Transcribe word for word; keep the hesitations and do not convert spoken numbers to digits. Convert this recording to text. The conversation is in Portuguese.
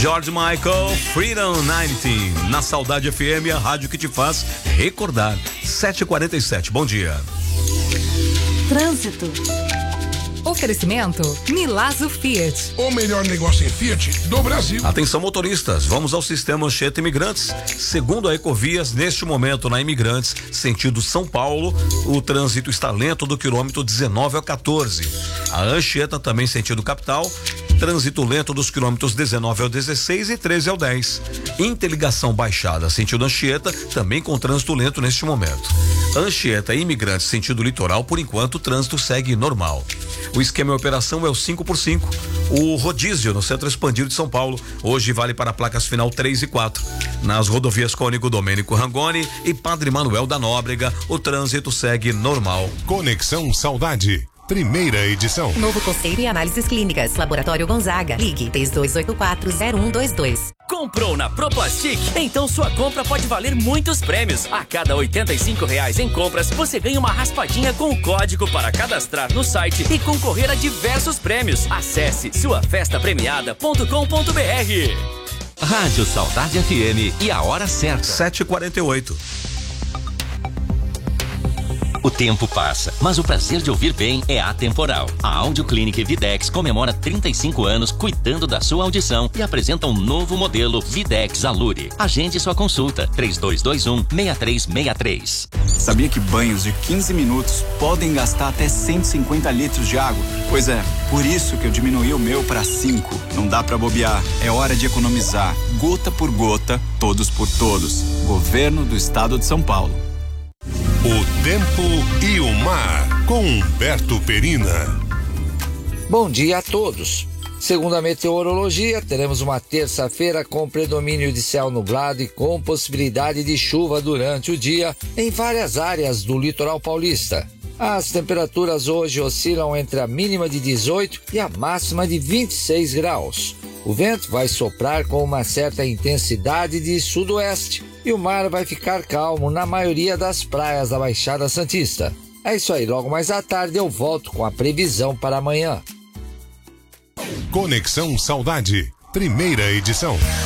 George Michael, Freedom dezenove, na Saudade F M, a rádio que te faz recordar. sete e quarenta e sete, bom dia. Trânsito. Oferecimento Milazzo Fiat. O melhor negócio em Fiat do Brasil. Atenção motoristas, vamos ao sistema Anchieta Imigrantes. Segundo a Ecovias, neste momento na Imigrantes, sentido São Paulo, o trânsito está lento do quilômetro dezenove ao quatorze. A Anchieta também sentido capital, trânsito lento dos quilômetros dezenove ao dezesseis e treze ao dez. Interligação Baixada, sentido Anchieta, também com trânsito lento neste momento. Anchieta e Imigrantes, sentido litoral, por enquanto o trânsito segue normal. O esquema de operação é o cinco por cinco. O rodízio no Centro Expandido de São Paulo hoje vale para placas final três e quatro. Nas rodovias Cônigo Domênico Rangoni e Padre Manuel da Nóbrega, o trânsito segue normal. Conexão Saudade. Primeira edição. Novo conceito e análises clínicas. Laboratório Gonzaga. Ligue três dois oito quatro zero um dois dois. Comprou na Proplastic? Então sua compra pode valer muitos prêmios. A cada oitenta e cinco reais em compras, você ganha uma raspadinha com o código para cadastrar no site e concorrer a diversos prêmios. Acesse sua festa premiada ponto com ponto br. Rádio Saudade F M e a hora certa. sete e quarenta e oito. O tempo passa, mas o prazer de ouvir bem é atemporal. A Audio Clinic Videx comemora trinta e cinco anos cuidando da sua audição e apresenta um novo modelo Videx Alure. Agende sua consulta, três dois dois um, seis três seis três. Sabia que banhos de quinze minutos podem gastar até cento e cinquenta litros de água? Pois é, por isso que eu diminuí o meu para cinco. Não dá para bobear, é hora de economizar. Gota por gota, todos por todos. Governo do Estado de São Paulo. O tempo e o mar, com Humberto Perina. Bom dia a todos. Segundo a meteorologia, teremos uma terça-feira com predomínio de céu nublado e com possibilidade de chuva durante o dia em várias áreas do litoral paulista. As temperaturas hoje oscilam entre a mínima de dezoito e a máxima de vinte e seis graus. O vento vai soprar com uma certa intensidade de sudoeste e o mar vai ficar calmo na maioria das praias da Baixada Santista. É isso aí, logo mais à tarde eu volto com a previsão para amanhã. Conexão Saudade, primeira edição.